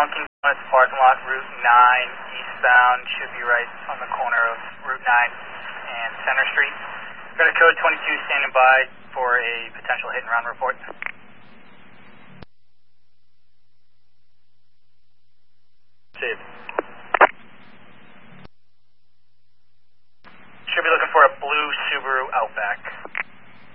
Dunkin' Donuts parking lot, Route 9, eastbound, should be right on the corner of Route 9 and Center Street. Got a code 22 standing by for a potential hit and run report.